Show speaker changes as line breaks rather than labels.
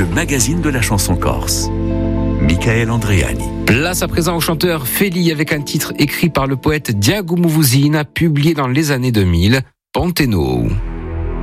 magazine de la chanson corse. Michael Andreani.
Place à présent au chanteur Feli avec un titre écrit par le poète Diago Muvuzina, publié dans les années 2000, Panteno.